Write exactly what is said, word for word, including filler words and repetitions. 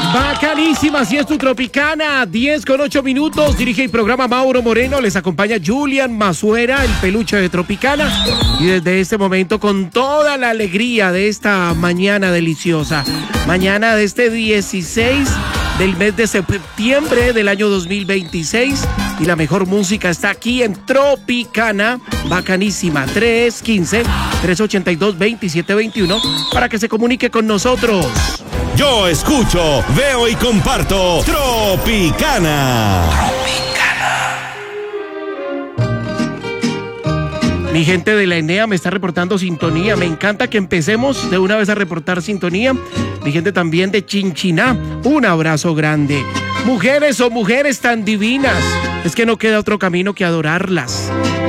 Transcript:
Bacanísima, si es tu Tropicana, diez con ocho minutos, dirige el programa Mauro Moreno, les acompaña Julian Mazuera, el peluche de Tropicana, y desde este momento con toda la alegría de esta mañana deliciosa, mañana de este dieciséis del mes de septiembre del año dos mil veintiséis, y la mejor música está aquí en Tropicana, bacanísima, tres uno cinco, tres ocho dos, dos siete dos uno, para que se comunique con nosotros. Yo escucho, veo y comparto Tropicana. Tropicana. Mi gente de la Enea me está reportando sintonía. Me encanta que empecemos de una vez a reportar sintonía. Mi gente también de Chinchiná, un abrazo grande. Mujeres o mujeres tan divinas, es que no queda otro camino que adorarlas.